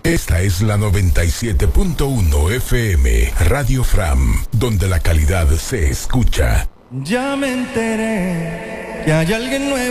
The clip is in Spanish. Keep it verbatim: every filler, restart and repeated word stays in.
Esta es la noventa y siete punto uno F M, Radio Fram, donde la calidad se escucha. Ya me enteré que hay alguien nuevo.